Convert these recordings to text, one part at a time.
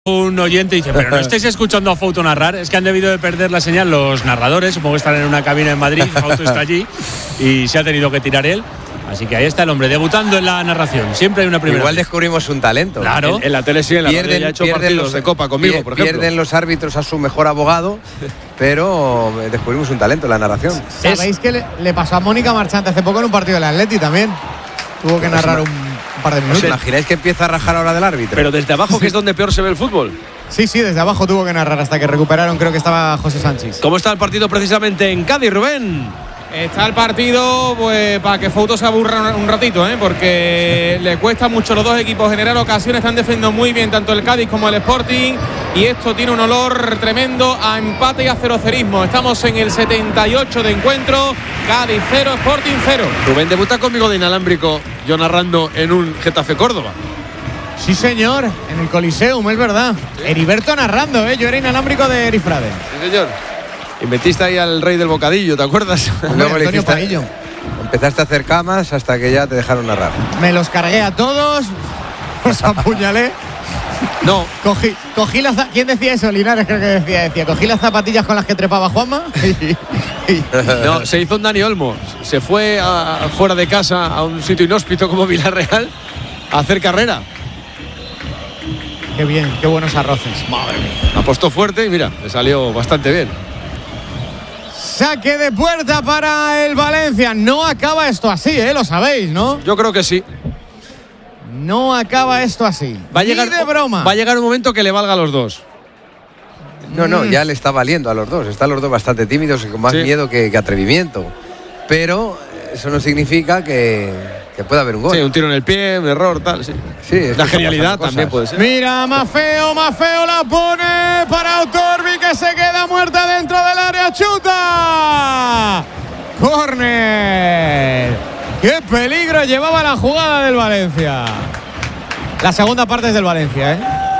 Un oyente dice, pero no estáis escuchando a Fouto narrar, es que han debido de perder la señal los narradores, supongo que están en una cabina en Madrid, Fouto está allí y se ha tenido que tirar él. Así que ahí está el hombre, debutando en la narración. Siempre hay una primera. Igual descubrimos un talento. Claro. En la tele sí, en la radio ya ha hecho partidos de Copa conmigo, por ejemplo. Pierden los árbitros a su mejor abogado, pero descubrimos un talento en la narración. ¿Sabéis que le pasó a Mónica Marchante hace poco en un partido del Atleti también? Tuvo que narrar un par de minutos. ¿Os imagináis que empieza a rajar ahora del árbitro? Pero desde abajo, que es donde peor se ve el fútbol. Sí, desde abajo tuvo que narrar hasta que recuperaron, creo que estaba José Sánchez. ¿Cómo está el partido precisamente en Cádiz, Rubén? Está el partido pues para que Fouto se aburra un ratito, porque le cuesta mucho a los dos equipos generar ocasiones. Están defendiendo muy bien tanto el Cádiz como el Sporting y esto tiene un olor tremendo a empate y a cerocerismo. Estamos en el 78 de encuentro, Cádiz 0, Sporting 0. Rubén debuta conmigo de inalámbrico, yo narrando en un Getafe Córdoba. Sí, señor, en el Coliseum, es verdad. ¿Sí? Heriberto narrando, yo era inalámbrico de Erifrade. Sí, señor. Y metiste ahí al rey del bocadillo, ¿te acuerdas? Luego le dijiste, empezaste a hacer camas hasta que ya te dejaron narrar. Me los cargué a todos, los apuñalé. No. Cogí las... ¿Quién decía eso? Linares creo que decía. Cogí las zapatillas con las que trepaba Juanma No, se hizo un Dani Olmo. Se fue fuera de casa a un sitio inhóspito como Villarreal a hacer carrera. Qué bien, qué buenos arroces. Madre mía. Apostó fuerte y mira, le salió bastante bien. Saque de puerta para el Valencia. No acaba esto así, lo sabéis, ¿no? Yo creo que sí. No acaba esto así. Va a llegar, ni de broma. Va a llegar un momento que le valga a los dos. No, ya le está valiendo a los dos. Están los dos bastante tímidos y con más miedo que atrevimiento. Pero eso no significa que pueda haber un gol. Sí, un tiro en el pie, un error, tal. Sí, la genialidad también puede ser. Mira, Maffeo la pone para Otorbi, que se queda muerta dentro del área. ¡Chuta! ¡Córner! ¡Qué peligro llevaba la jugada del Valencia! La segunda parte es del Valencia,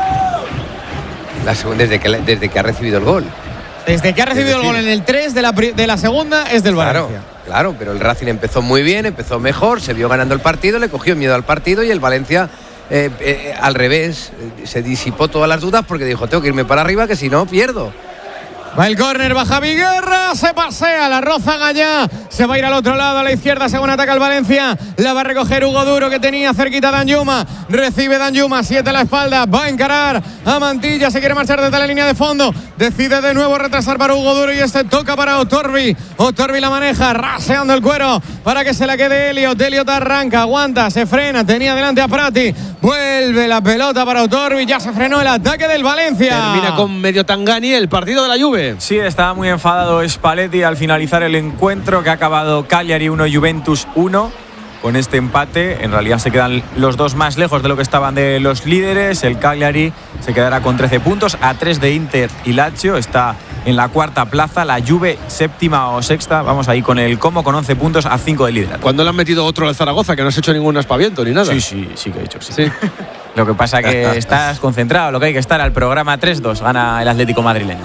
La segunda, desde que ha recibido el gol. Desde que ha recibido el gol en el 3 de la segunda es del Valencia. Claro, pero el Racing empezó muy bien, empezó mejor, se vio ganando el partido, le cogió miedo al partido y el Valencia al revés, se disipó todas las dudas porque dijo, tengo que irme para arriba que si no pierdo. Va el córner, baja Viguerra, se pasea, la roza Gallá, se va a ir al otro lado, a la izquierda, según ataca el Valencia, la va a recoger Hugo Duro, que tenía cerquita a Danjuma, recibe Danjuma, 7 a la espalda, va a encarar a Mantilla, se quiere marchar desde la línea de fondo, decide de nuevo retrasar para Hugo Duro y toca para Otorbi la maneja, raseando el cuero para que se la quede Elliot arranca, aguanta, se frena, tenía delante a Prati, vuelve la pelota para Otorbi, ya se frenó el ataque del Valencia. Termina con medio Tangani el partido de la Juve. Sí, estaba muy enfadado Spalletti al finalizar el encuentro, que ha acabado Cagliari 1, Juventus 1. Con este empate, en realidad se quedan los dos más lejos de lo que estaban de los líderes. El Cagliari se quedará con 13 puntos, a 3 de Inter y Lazio. Está en la cuarta plaza, la Juve séptima o sexta. Vamos ahí con el Como, con 11 puntos, a 5 de liderato. ¿Cuándo le han metido otro al Zaragoza, que no has hecho ningún aspaviento ni nada? Sí que he hecho, sí. Lo que pasa que estás concentrado, lo que hay que estar al programa. 3-2, gana el Atlético madrileño.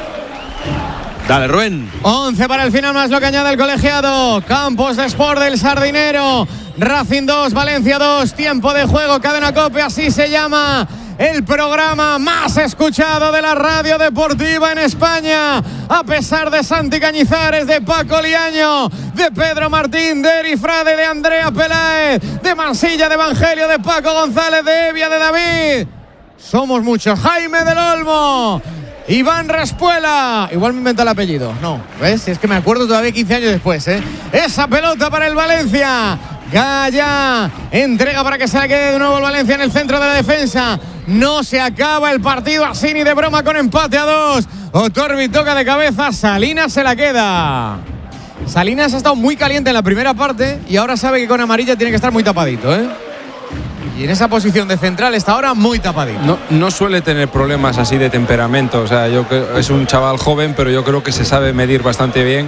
Dale, Rubén. 11 para el final, más lo que añade el colegiado. Campos de Sport del Sardinero. Racing 2, Valencia 2. Tiempo de juego, Cadena COPE, así se llama el programa más escuchado de la radio deportiva en España. A pesar de Santi Cañizares, de Paco Liaño, de Pedro Martín, de Erifrade, de Andrea Peláez, de Mansilla, de Evangelio, de Paco González, de Evia, de David. Somos muchos. Jaime del Olmo, Iván Respuela, igual me invento el apellido. No, ¿ves? Es que me acuerdo todavía 15 años después, Esa pelota para el Valencia. Gallá entrega para que se la quede de nuevo el Valencia en el centro de la defensa. No se acaba el partido así ni de broma, con empate a 2. Otorbi toca de cabeza, Salinas se la queda. Salinas ha estado muy caliente en la primera parte y ahora sabe que con amarilla tiene que estar muy tapadito, Y en esa posición de central está ahora muy tapadito. No suele tener problemas así de temperamento. O sea, es un chaval joven, pero yo creo que se sabe medir bastante bien.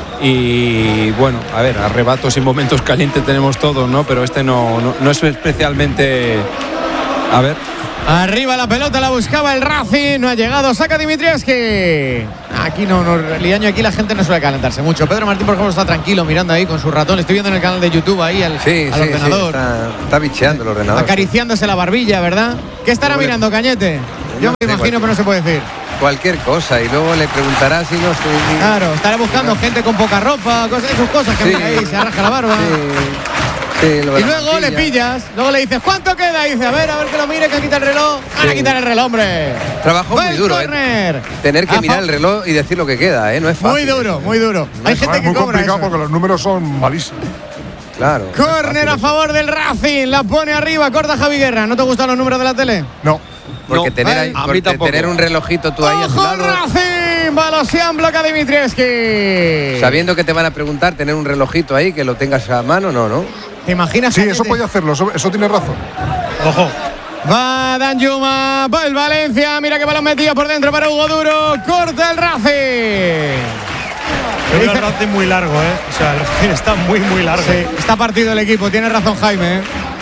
Y bueno, a ver, arrebatos y momentos calientes tenemos todos, ¿no? Pero este no es especialmente... A ver... Arriba la pelota, la buscaba el Racing, no ha llegado, saca Dimitrievski. Aquí no, Liaño, aquí la gente no suele calentarse mucho. Pedro Martín, por ejemplo, está tranquilo mirando ahí con su ratón. Estoy viendo en el canal de YouTube ahí al ordenador. Sí, está bicheando el ordenador. Acariciándose la barbilla, ¿verdad? ¿Qué estará mirando, Cañete? Yo me imagino, pero no se puede decir. Cualquier cosa, y luego le preguntará si no estoy... Claro, estará buscando gente con poca ropa, sus cosas que mira ahí, se arraja la barba. Sí, y luego le pillas, luego le dices, ¿cuánto queda? Y dice, a ver que lo mire, que quita el reloj. Van a quitar el reloj, hombre. Trabajo muy duro, tener que mirar el reloj y decir lo que queda, no es fácil. Muy duro. Hay gente que cobra. Es muy complicado porque los números son malísimos. Claro. Córner a favor del Racing, la pone arriba, corta Javi Guerra. ¿No te gustan los números de la tele? No. Porque tener un relojito tú ahí a tu lado. Racing, Balosian bloquea a Dimitrievski. Sabiendo que te van a preguntar, tener un relojito ahí que lo tengas a mano, no. ¿Te imaginas? Sí, eso puede hacerlo, eso tiene razón. Ojo. Va Danjuma, va el Valencia, mira que balón metido por dentro para Hugo Duro, corta el Racing. El Racing muy largo, o sea, el Racing está muy largo. Sí, está partido el equipo, tiene razón Jaime.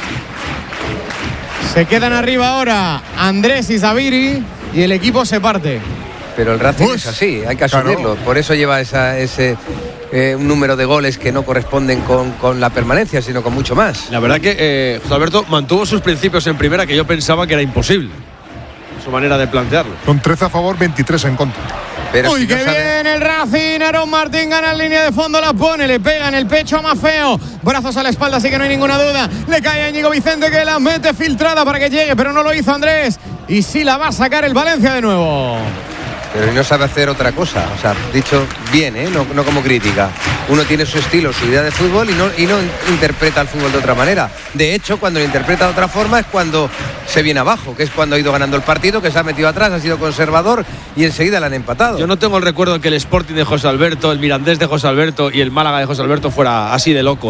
Se quedan arriba ahora Andrés y Zaviri y el equipo se parte. Pero el Racing es así, hay que asumirlo. Claro. Por eso lleva ese un número de goles que no corresponden con la permanencia, sino con mucho más. La verdad que José Alberto mantuvo sus principios en primera, que yo pensaba que era imposible. Su manera de plantearlo. Con 13 a favor, 23 en contra. Pero uy, si qué bien el Racing. Aaron Martín gana en línea de fondo, la pone, le pega en el pecho a Maffeo. Brazos a la espalda, así que no hay ninguna duda. Le cae a Íñigo Vicente, que la mete filtrada para que llegue, pero no lo hizo Andrés. Y sí la va a sacar el Valencia de nuevo. Pero no sabe hacer otra cosa, o sea, dicho bien, no como crítica. Uno tiene su estilo, su idea de fútbol y no interpreta el fútbol de otra manera. De hecho, cuando lo interpreta de otra forma es cuando se viene abajo, que es cuando ha ido ganando el partido, que se ha metido atrás, ha sido conservador y enseguida le han empatado. Yo no tengo el recuerdo que el Sporting de José Alberto, el Mirandés de José Alberto y el Málaga de José Alberto fuera así de loco,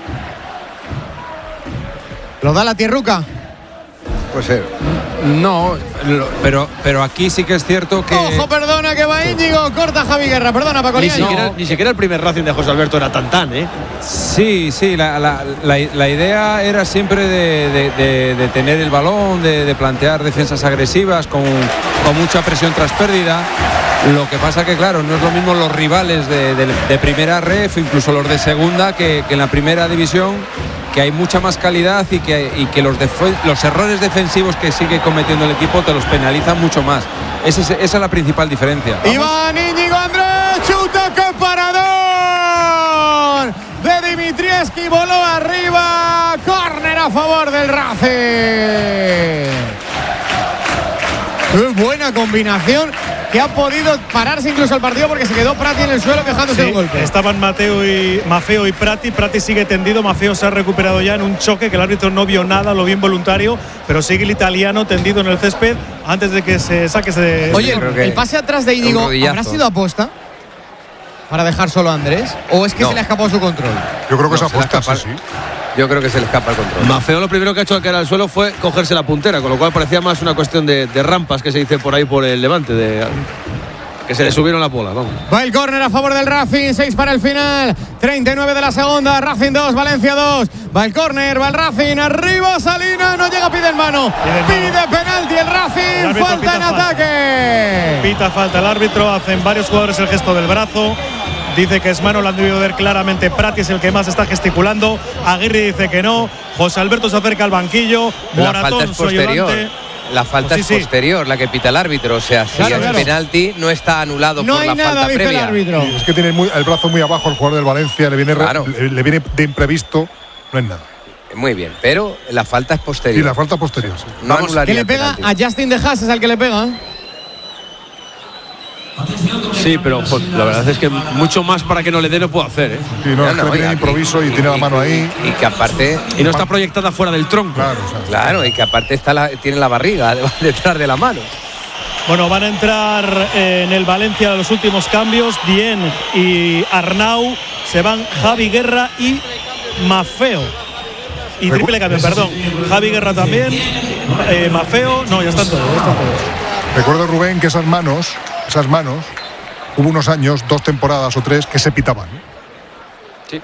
¿Lo da la tierruca? Puede ser. No, pero aquí sí que es cierto que... Ojo, perdona, que va Íñigo, corta Javi Guerra, perdona Paco Liaño. Ni siquiera el primer Racing de José Alberto era tan, Sí, la idea era siempre de tener el balón, de plantear defensas agresivas con mucha presión tras pérdida. Lo que pasa que, claro, no es lo mismo los rivales de primera ref, incluso los de segunda, que en la primera división, que hay mucha más calidad y que los errores defensivos que sigue cometiendo el equipo te los penalizan mucho más. Esa es la principal diferencia. Iván Íñigo Andrés, chuta, qué parador de Dimitrievski, voló arriba, córner a favor del Racing. Qué buena combinación, que ha podido pararse incluso el partido porque se quedó Prati en el suelo quejándose de un golpe. Estaban Maffeo y Prati. Prati sigue tendido, Maffeo se ha recuperado ya en un choque que el árbitro no vio nada, lo vio involuntario, pero sigue el italiano tendido en el césped antes de que se saque ese... Oye, el pase atrás de Íñigo, ¿habrá sido aposta para dejar solo a Andrés? ¿O es que se le ha escapado su control? Yo creo que esa aposta sí. Yo creo que se le escapa el control. Maffeo lo primero que ha hecho al caer al suelo fue cogerse la puntera, con lo cual parecía más una cuestión de rampas que se dice por ahí por el Levante, que se le subieron la bola. Vamos. Va el córner a favor del Racing, 6 para el final, 39 de la segunda, Racing 2, Valencia 2. Va el córner, va el Racing, arriba Salina, no llega, pide en mano. Pide penalti el Racing, falta en ataque. Pita falta el árbitro, hacen varios jugadores el gesto del brazo. Dice que es mano, lo han debido ver claramente. Prati es el que más está gesticulando. Aguirre dice que no. José Alberto se acerca al banquillo. Moratón, su ayudante. La falta es posterior, la que pita el árbitro. O sea, si el penalti no está anulado por la falta previa. El árbitro. Es que tiene el brazo muy abajo el jugador del Valencia. Le viene de imprevisto. No es nada. Muy bien, pero la falta es posterior. Sí, la falta posterior. Sí. No anularía. ¿Qué le pega a Justin de Haas? Es al que le pega. Sí, pero la verdad es que mucho más para que no le dé no puedo hacer. Sí, no, es que tiene improviso y tiene la mano ahí. Y que aparte... Y no está proyectada fuera del tronco. Claro, y que aparte tiene la barriga detrás de la mano. Bueno, van a entrar en el Valencia los últimos cambios. Dieng y Arnau. Se van Javi Guerra y Maffeo. Y triple cambio, perdón. Javi Guerra también. Maffeo. No, ya están todos. Recuerdo, Rubén, que esas manos, hubo unos años, 2 temporadas o 3, que se pitaban. Sí.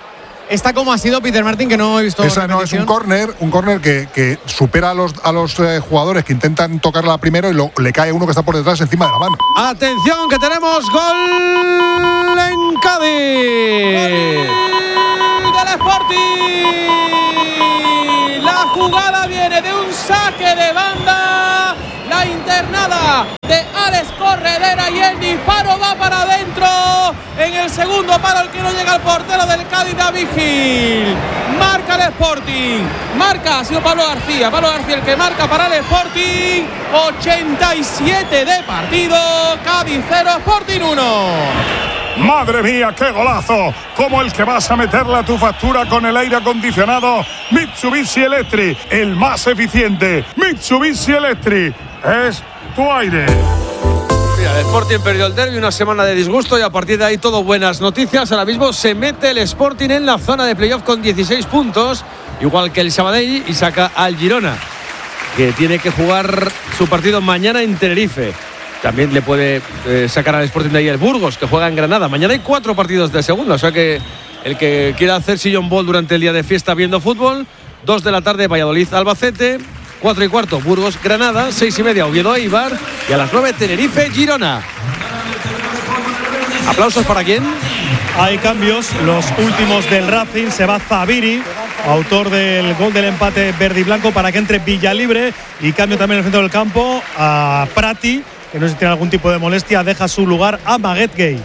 Esta como ha sido Peter Martin, que no he visto. Esa no, es un córner que supera a los jugadores que intentan tocarla primero y le cae uno que está por detrás encima de la mano. Atención, que tenemos gol en Cádiz. ¡Gol del Sporting! La jugada viene de un saque de banda. La internada de Alex Corredera y el disparo va para adentro. En el segundo palo, el que no llega al portero del Cádiz, David Gil. Marca el Sporting. Ha sido Pablo García el que marca para el Sporting. 87 de partido. Cádiz 0, Sporting 1. ¡Madre mía, qué golazo! Como el que vas a meterle a tu factura con el aire acondicionado Mitsubishi Electric, el más eficiente. Mitsubishi Electric es tu aire. Mira, el Sporting perdió el derbi, una semana de disgusto y a partir de ahí todo buenas noticias. Ahora mismo se mete el Sporting en la zona de playoff con 16 puntos, igual que el Sabadell, y saca al Girona, que tiene que jugar su partido mañana en Tenerife. También le puede sacar al Sporting de ahí el Burgos, que juega en Granada. Mañana hay 4 partidos de segunda, o sea que el que quiera hacer sillón ball durante el día de fiesta viendo fútbol, 2 de la tarde Valladolid-Albacete, 4:15 Burgos-Granada, 6:30 Oviedo-Eibar y a las 9 Tenerife-Girona. ¿Aplausos para quién? Hay cambios, los últimos del Racing. Se va Zabiri, autor del gol del empate verde y blanco, para que entre Villalibre, y cambio también en el centro del campo a Prati, que no sé si tiene algún tipo de molestia, deja su lugar a Maguette Gay.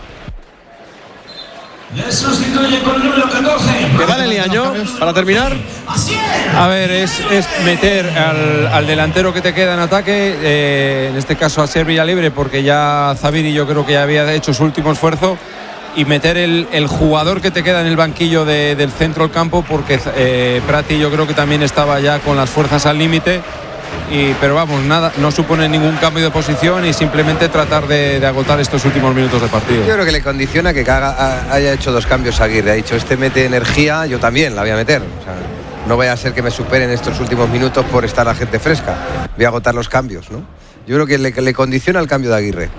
Le sustituye con el número 14. ¿Qué vale Liaño para terminar? A ver, es meter al delantero que te queda en ataque, en este caso a ser Villalibre, porque ya Zabiri yo creo que ya había hecho su último esfuerzo, y meter el jugador que te queda en el banquillo del centro del campo, porque Prati yo creo que también estaba ya con las fuerzas al límite. Pero vamos, nada, no supone ningún cambio de posición y simplemente tratar de agotar estos últimos minutos de partido. Yo creo que le condiciona que haya hecho 2 cambios a Aguirre. Ha dicho, este mete energía, yo también la voy a meter. O sea, no vaya a ser que me superen estos últimos minutos por estar la gente fresca. Voy a agotar los cambios, ¿no? Yo creo que le condiciona el cambio de Aguirre.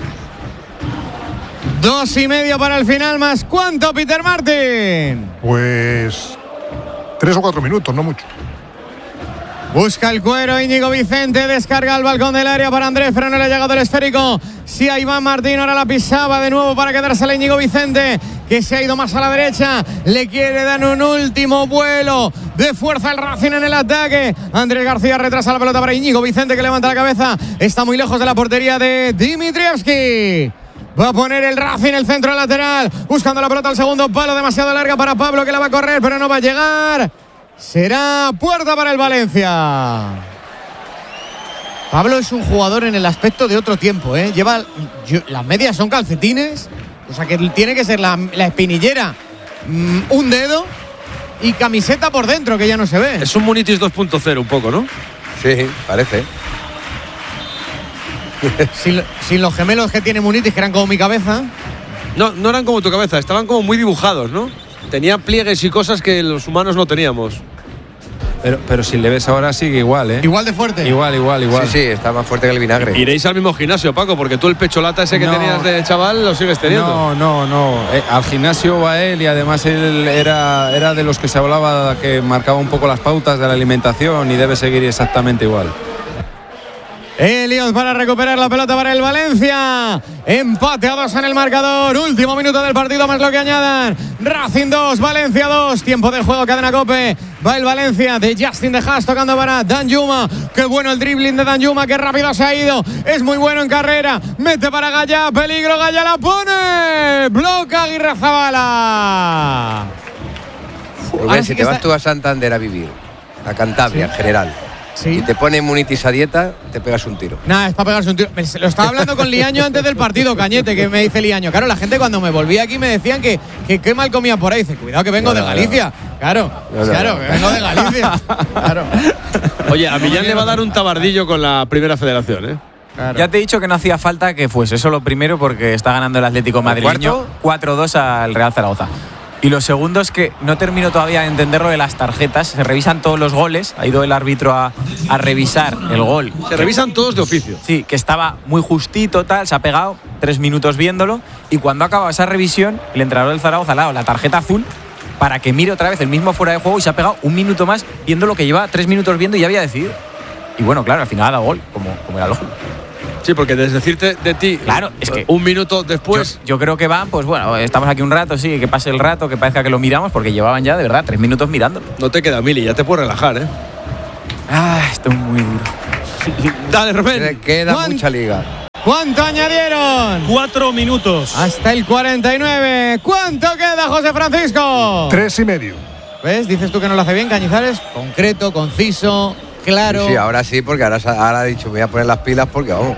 2:30 para el final, más ¿cuánto, Peter Martin? Pues 3 o 4 minutos, no mucho. Busca el cuero Íñigo Vicente, descarga al balcón del área para Andrés, pero no le ha llegado el esférico. Sí, a Iván Martín, ahora la pisaba de nuevo para quedársela Íñigo Vicente, que se ha ido más a la derecha. Le quiere dar un último vuelo de fuerza el Racing en el ataque. Andrés García retrasa la pelota para Íñigo Vicente, que levanta la cabeza. Está muy lejos de la portería de Dimitrievski. Va a poner el Racing el centro lateral, buscando la pelota al segundo palo, demasiado larga para Pablo, que la va a correr, pero no va a llegar. Será puerta para el Valencia. Pablo es un jugador en el aspecto de otro tiempo, ¿eh? Las medias son calcetines, o sea que tiene que ser la espinillera un dedo y camiseta por dentro, que ya no se ve. Es un Munitis 2.0 un poco, ¿no? Sí, parece. Sin los gemelos que tiene Munitis, que eran como mi cabeza. No eran como tu cabeza, estaban como muy dibujados, ¿no? Tenían pliegues y cosas que los humanos no teníamos. Pero si le ves ahora sigue igual, ¿eh? Igual de fuerte. Igual. Sí, está más fuerte que el vinagre. Iréis al mismo gimnasio, Paco, porque tú el pecholata ese que tenías de chaval lo sigues teniendo. No. Al gimnasio va él, y además él era de los que se hablaba, que marcaba un poco las pautas de la alimentación, y debe seguir exactamente igual. Elios para recuperar la pelota para el Valencia. Empate a 2 en el marcador. Último minuto del partido, más lo que añadan. Racing 2, Valencia 2. Tiempo de juego, cadena COPE. Va el Valencia de Justin de Haas tocando para Danjuma. Qué bueno el dribbling de Danjuma, qué rápido se ha ido. Es muy bueno en carrera. Mete para Gallá, peligro, Gallá la pone. Bloca Aguirre Zabala. Si te vas tú a Santander a vivir, a Cantabria en general. Sí. Y te pone Munitis a dieta, te pegas un tiro. Nada, es para pegarse un tiro. Lo estaba hablando con Liaño antes del partido, Cañete, que me dice Liaño. Claro, la gente cuando me volví aquí me decían que qué mal comía por ahí. Dice, cuidado que vengo de Galicia. Claro, que vengo de Galicia. Claro. Oye, a Millán le va a dar un tabardillo con la Primera Federación, ¿eh? Claro. Ya te he dicho que no hacía falta que fuese eso lo primero, porque está ganando el Atlético madrileño 4-2 al Real Zaragoza. Y lo segundo es que no termino todavía de entender lo de las tarjetas. Se revisan todos los goles. Ha ido el árbitro a revisar el gol. Se revisan todos de oficio. Sí, que estaba muy justito, tal. Se ha pegado 3 minutos viéndolo. Y cuando ha acabado esa revisión, el entrenador del Zaragoza ha dado la tarjeta azul para que mire otra vez el mismo fuera de juego y se ha pegado un minuto más viendo lo que lleva 3 minutos viendo y ya había decidido. Y bueno, claro, al final ha dado gol, como era lógico. Sí, porque desdecirte de ti, claro, es que un minuto después. Yo creo que van, pues bueno, estamos aquí un rato, sí, que pase el rato, que parezca que lo miramos, porque llevaban ya de verdad 3 minutos mirándolo. No te queda, Mili, ya te puedes relajar, ¿eh? Esto es muy duro. Dale, Rubén. Queda mucha liga. ¿Cuánto añadieron? 4 minutos. Hasta el 49. ¿Cuánto queda, José Francisco? 3,5. ¿Ves? Dices tú que no lo hace bien, Cañizares. Concreto, conciso, claro. Sí, ahora sí, porque ahora ha dicho, me voy a poner las pilas porque vamos.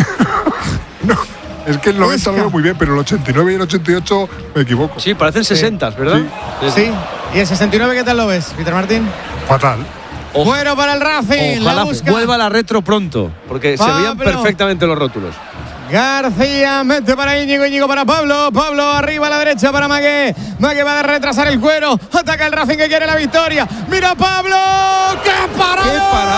No, es que el 90 lo veo muy bien, pero el 89 y el 88 me equivoco. Sí, parecen 60, ¿verdad? Sí. ¿Y el 69 qué tal lo ves, Peter Martín? Fatal. Fuera para el Racing. Ojalá vuelva a la retro pronto, porque se veían perfectamente los rótulos. García mete para Íñigo para Pablo. Pablo arriba a la derecha para Magué. Magué va a retrasar el cuero. Ataca el Racing que quiere la victoria. ¡Mira Pablo! ¡Qué parada!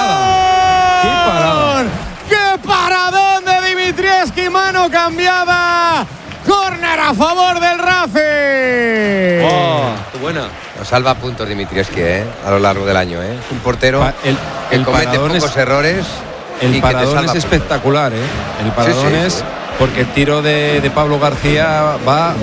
¡Qué parada! ¡Qué paradón de Dimitrievski! Mano cambiada. Córner a favor del Racing. ¡Oh, qué buena! Nos salva puntos Dimitrievski, a lo largo del año, Es un portero que comete pocos errores. El paradón es espectacular, El paradón es porque el tiro de Pablo García va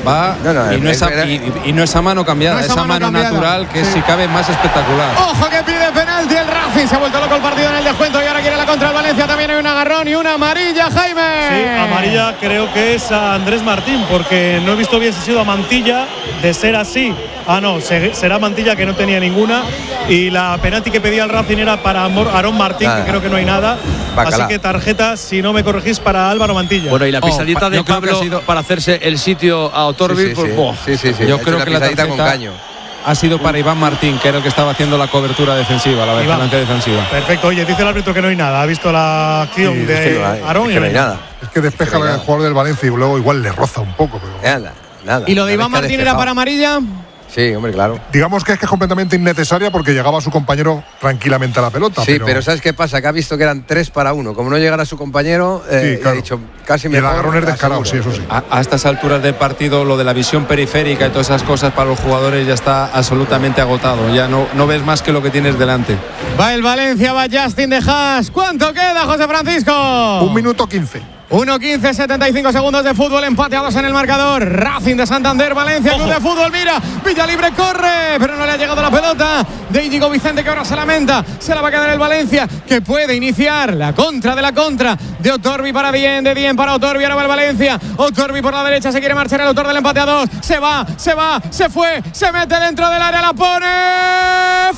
y no es a mano cambiada, es a mano natural, que si cabe más espectacular. Ojo que pide penalti el Racing, se ha vuelto loco el partido en el descuento y ahora quiere la contra el Valencia. También hay un agarrón y una amarilla, Jaime. Sí, amarilla creo que es a Andrés Martín, porque no he visto bien si ha sido a Mantilla. De ser así, no, será Mantilla, que no tenía ninguna, y la penalti que pedía el Racing era para Aarón Martín, que creo que no hay nada. Así que tarjeta, si no me corregís, para Álvaro Mantilla. Bueno, y la pisadita de Pablo para hacerse el sitio a Otorbi. Sí. Yo creo que la tarjeta con caño ha sido para Iván Martín, que era el que estaba haciendo la cobertura defensiva, la vigilante defensiva. Perfecto. Oye, dice el árbitro que no hay nada. Ha visto la acción de Aarón y no hay nada. Es que despeja el jugador del Valencia y luego igual le roza un poco. Pero nada. ¿Y lo de Iván Martín era para amarilla? Sí, hombre, claro. Digamos que es completamente innecesaria porque llegaba su compañero tranquilamente a la pelota. Sí, pero ¿sabes qué pasa? Que ha visto que eran 3 para 1. Como no llegara su compañero, ha dicho casi mejor. Y el agarrón es descarado, sí, eso sí. A estas alturas del partido, lo de la visión periférica y todas esas cosas para los jugadores ya está absolutamente agotado. Ya no ves más que lo que tienes delante. Va el Valencia, va Justin de Haas. ¿Cuánto queda, José Francisco? 1 minuto 15. 1:15, 75 segundos de fútbol, empate a 2 en el marcador. Racing de Santander, Valencia, Club de Fútbol, mira, Villalibre corre, pero no le ha llegado la pelota de Íñigo Vicente, que ahora se lamenta, se la va a quedar el Valencia, que puede iniciar la contra de Otorbi para Dien, de Dien para Otorbi, ahora va el Valencia, Otorbi por la derecha, se quiere marchar el autor del empate a 2, se fue, se mete dentro del área, la pone,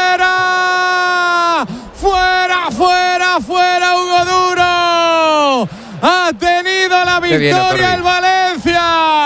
fuera, Hugo Duro. Ha tenido la victoria el Valencia.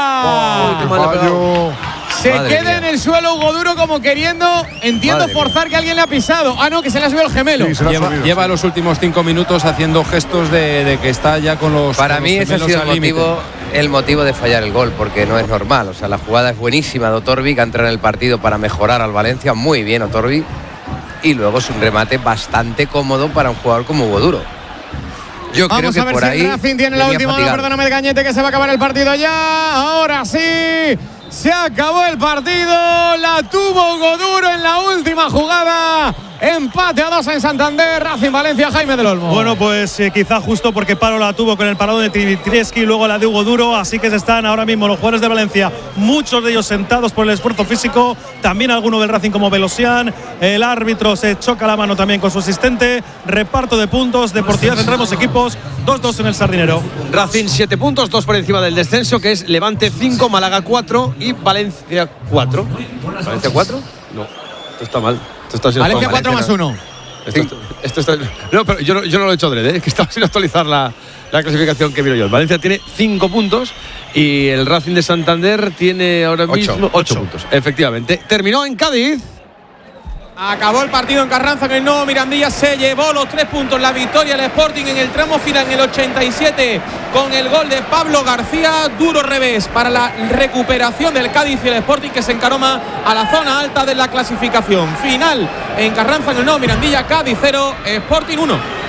Se queda en el suelo Hugo Duro como queriendo, forzar que alguien le ha pisado. No, que se le ha subido el gemelo. Sí, lleva los últimos 5 minutos haciendo gestos de que está ya con los. Para mí ese ha sido el motivo de fallar el gol, porque no es normal. O sea, la jugada es buenísima de Otorbi, que entra en el partido para mejorar al Valencia. Muy bien Otorbi. Y luego es un remate bastante cómodo para un jugador como Hugo Duro. Vamos a ver si el Racing tiene la última. Perdóname el Cañete, que se va a acabar el partido ya. Ahora sí, se acabó el partido. La tuvo Hugo Duro en la última jugada. Empate a 2 en Santander, Racing Valencia, Jaime del Olmo. Bueno, pues quizá justo porque Paro la tuvo con el parado de Dimitrievski y luego la de Hugo Duro, así que se están ahora mismo los jugadores de Valencia, muchos de ellos sentados por el esfuerzo físico, también alguno del Racing como Velosian, el árbitro se choca la mano también con su asistente, reparto de puntos, Deportividad entre ambos equipos, 2-2 en el Sardinero. Racing 7 puntos, 2 por encima del descenso, que es Levante 5, Málaga 4 y Valencia 4. ¿Valencia 4? No, esto está mal. Valencia 4 más 1. Esto está, no, pero yo no lo he hecho adrede, que estaba sin actualizar la clasificación que miro yo. El Valencia tiene 5 puntos y el Racing de Santander tiene ahora mismo 8 puntos. Efectivamente. Terminó en Cádiz. Acabó el partido en Carranza, en el nuevo Mirandilla, se llevó los 3 puntos, la victoria el Sporting en el tramo final en el 87 con el gol de Pablo García. Duro revés para la recuperación del Cádiz y el Sporting, que se encaroma a la zona alta de la clasificación. Final en Carranza, en el nuevo Mirandilla, Cádiz 0, Sporting 1.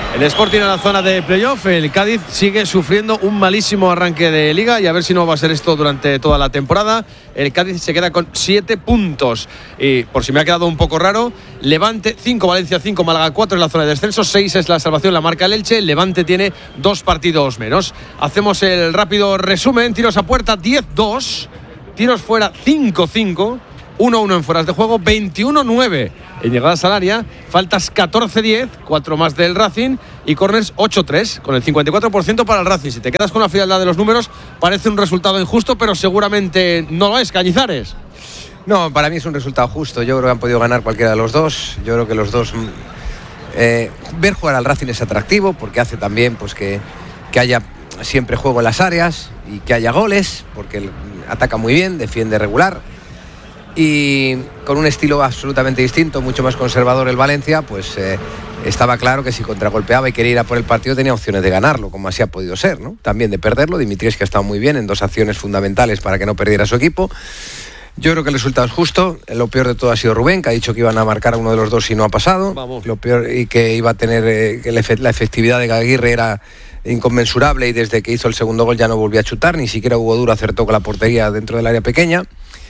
El Sporting en la zona de playoff. El Cádiz sigue sufriendo un malísimo arranque de liga y a ver si no va a ser esto durante toda la temporada. El Cádiz se queda con 7 puntos. Y por si me ha quedado un poco raro, Levante 5, Valencia 5, Málaga 4 en la zona de descenso. 6 es la salvación, la marca el Elche. El Levante tiene 2 partidos menos. Hacemos el rápido resumen. Tiros a puerta 10-2. Tiros fuera 5-5. 1-1 en fueras de juego, 21-9 en llegadas al área, faltas 14-10, 4 más del Racing y corners 8-3, con el 54% para el Racing. Si te quedas con la frialdad de los números, parece un resultado injusto, pero seguramente no lo es, Cañizares. No, para mí es un resultado justo. Yo creo que han podido ganar cualquiera de los dos. Yo creo que los dos... ver jugar al Racing es atractivo porque hace también pues que haya siempre juego en las áreas y que haya goles, porque ataca muy bien, defiende regular. Y con un estilo absolutamente distinto, mucho más conservador el Valencia, pues estaba claro que si contragolpeaba y quería ir a por el partido tenía opciones de ganarlo, como así ha podido ser, ¿no? También de perderlo. Dimitrievski, que ha estado muy bien en 2 acciones fundamentales para que no perdiera su equipo. Yo creo que el resultado es justo. Lo peor de todo ha sido Rubén, que ha dicho que iban a marcar a uno de los dos y no ha pasado. Vamos. Lo peor, y que iba a tener que la efectividad de Aguirre era inconmensurable, y desde que hizo el segundo gol ya no volvió a chutar, ni siquiera Hugo Duro acertó con la portería dentro del área pequeña.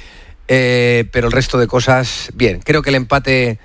Pero el resto de cosas, bien. Creo que el empate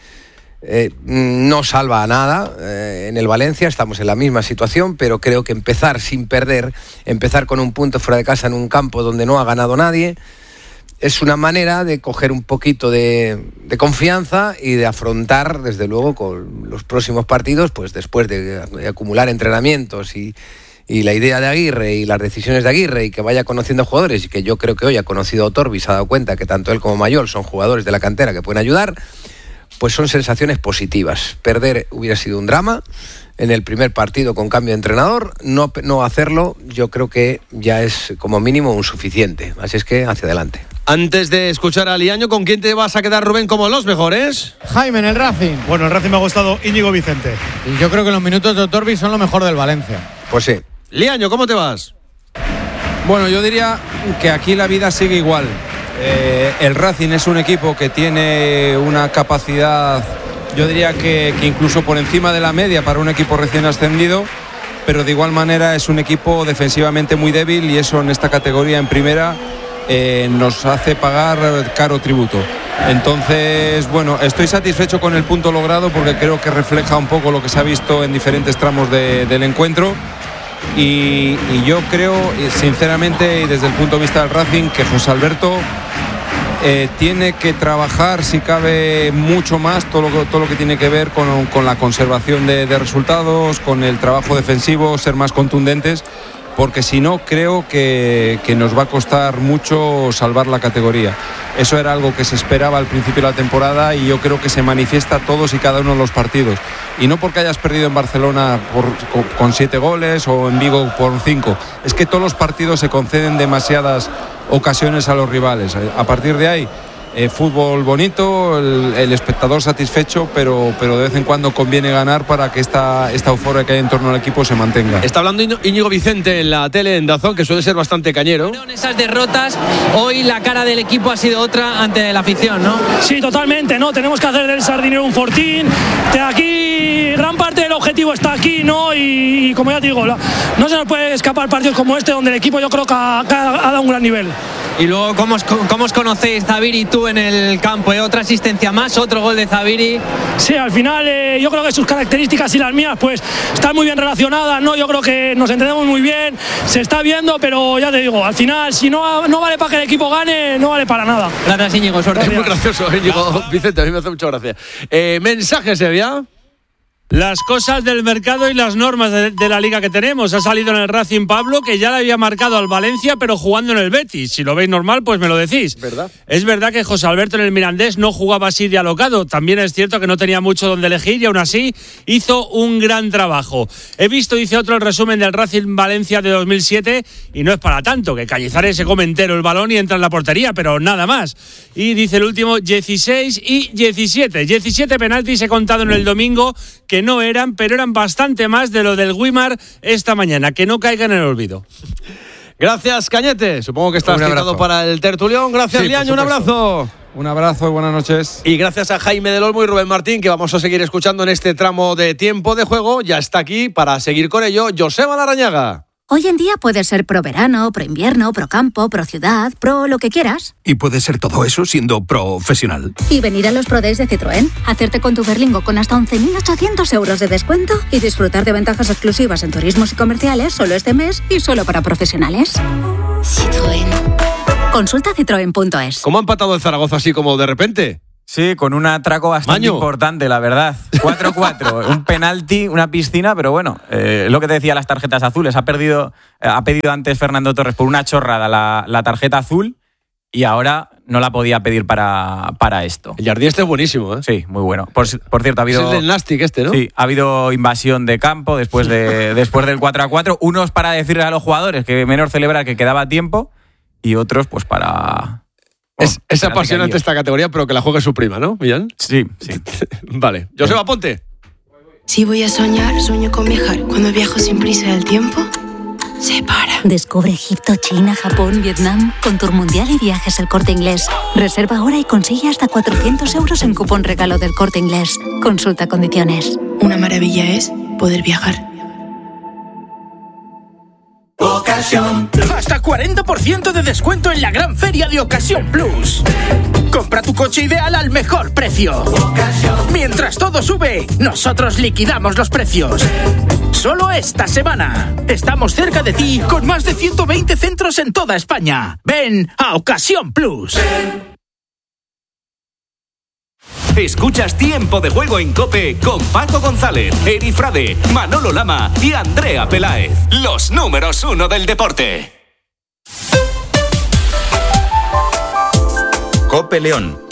no salva a nada en el Valencia, estamos en la misma situación, pero creo que empezar sin perder, empezar con un punto fuera de casa en un campo donde no ha ganado nadie, es una manera de coger un poquito de confianza y de afrontar, desde luego, con los próximos partidos, pues después de acumular entrenamientos y la idea de Aguirre y las decisiones de Aguirre, y que vaya conociendo jugadores, y que yo creo que hoy ha conocido a Otorbi, se ha dado cuenta que tanto él como Mayol son jugadores de la cantera que pueden ayudar, pues son sensaciones positivas. Perder hubiera sido un drama en el primer partido con cambio de entrenador. No hacerlo yo creo que ya es como mínimo un suficiente, así es que hacia adelante. Antes de escuchar a Liaño, ¿con quién te vas a quedar, Rubén, como los mejores? Jaime, en el Racing. Bueno, el Racing me ha gustado Íñigo Vicente. Y yo creo que los minutos de Otorbi son lo mejor del Valencia. Pues sí. Liaño, ¿cómo te vas? Bueno, yo diría que aquí la vida sigue igual. El Racing es un equipo que tiene una capacidad, yo diría que incluso por encima de la media para un equipo recién ascendido, pero de igual manera es un equipo defensivamente muy débil, y eso en esta categoría, en primera, nos hace pagar caro tributo. Entonces, bueno, estoy satisfecho con el punto logrado, porque creo que refleja un poco lo que se ha visto en diferentes tramos del encuentro. Y yo creo, sinceramente, y desde el punto de vista del Racing, que José Alberto tiene que trabajar, si cabe, mucho más todo lo que tiene que ver con la conservación de resultados, con el trabajo defensivo, ser más contundentes, porque si no, creo que nos va a costar mucho salvar la categoría. Eso era algo que se esperaba al principio de la temporada, y yo creo que se manifiesta todos y cada uno de los partidos. Y no porque hayas perdido en Barcelona con 7 goles o en Vigo por 5. Es que todos los partidos se conceden demasiadas ocasiones a los rivales. A partir de ahí, fútbol bonito, el espectador satisfecho, pero de vez en cuando conviene ganar para que esta euforia que hay en torno al equipo se mantenga. Está hablando Íñigo Vicente en la tele en DAZN, que suele ser bastante cañero. En esas derrotas, hoy la cara del equipo ha sido otra ante la afición, ¿no? Sí, totalmente, ¿no? Tenemos que hacer del Sardinero un fortín. De aquí, gran parte del objetivo está aquí, ¿no? Y como ya te digo, no se nos puede escapar partidos como este, donde el equipo yo creo que ha dado un gran nivel. Y luego, ¿cómo os conocéis, Zaviri y tú, en el campo? Otra asistencia más, otro gol de Zaviri. Sí, al final yo creo que sus características y las mías pues están muy bien relacionadas, ¿no? Yo creo que nos entendemos muy bien, se está viendo, pero ya te digo, al final, si no vale para que el equipo gane, no vale para nada. Gracias, Íñigo, suerte. Es muy gracioso, Íñigo Vicente, a mí me hace mucha gracia. Mensajes, Sevilla. Las cosas del mercado y las normas de la liga que tenemos. Ha salido en el Racing Pablo, que ya le había marcado al Valencia, pero jugando en el Betis. Si lo veis normal, pues me lo decís. ¿Verdad? Es verdad que José Alberto en el Mirandés no jugaba así de alocado. También es cierto que no tenía mucho donde elegir, y aún así hizo un gran trabajo. He visto, dice otro, el resumen del Racing Valencia de 2007, y no es para tanto, que Cañizares se come entero el balón y entra en la portería, pero nada más. Y dice el último, 16 y 17. 17 penaltis he contado en el domingo, que no eran, pero eran bastante más de lo del Guimar esta mañana. Que no caigan en el olvido. Gracias, Cañete. Supongo que estás citado para el tertulión. Gracias, sí, Liaño. Un abrazo. Un abrazo y buenas noches. Y gracias a Jaime del Olmo y Rubén Martín, que vamos a seguir escuchando en este tramo de tiempo de juego. Ya está aquí para seguir con ello Joseba Larrañaga. Hoy en día puedes ser pro verano, pro invierno, pro campo, pro ciudad, pro lo que quieras. Y puedes ser todo eso siendo profesional. Y venir a los Pro Days de Citroën, hacerte con tu Berlingo con hasta 11.800 euros de descuento y disfrutar de ventajas exclusivas en turismos y comerciales solo este mes y solo para profesionales. Citroën. Consulta citroen.es. ¿Cómo ha empatado el Zaragoza así como de repente? Sí, con un atraco bastante importante, la verdad. 4-4, un penalti, una piscina, pero bueno, lo que te decía, las tarjetas azules. Ha pedido antes Fernando Torres por una chorrada la tarjeta azul y ahora no la podía pedir para esto. El Jardí este es buenísimo, ¿eh? Sí, muy bueno. Por cierto, ha habido... Es el del Nastic este, ¿no? Sí, ha habido invasión de campo después del 4-4. Unos para decirle a los jugadores que menor celebrar que quedaba tiempo y otros pues para... Es apasionante esta categoría, pero que la juegue su prima, ¿no, Millán? Sí. Vale. Joseba, ponte. Si voy a soñar, sueño con viajar. Cuando viajo sin prisa, el tiempo se para. Descubre Egipto, China, Japón, Vietnam con Tour Mundial y Viajes El Corte Inglés. Reserva ahora y consigue hasta 400 euros en cupón regalo del Corte Inglés. Consulta condiciones. Una maravilla es poder viajar. Ocasión. Hasta 40% de descuento en la gran feria de Ocasión Plus. Compra tu coche ideal al mejor precio. Ocasión. Mientras todo sube, nosotros liquidamos los precios. Solo esta semana. Estamos cerca de ti con más de 120 centros en toda España. Ven a Ocasión Plus. Escuchas Tiempo de Juego en COPE con Paco González, Eri Frade, Manolo Lama y Andrea Peláez. Los números 1 del deporte. COPE León.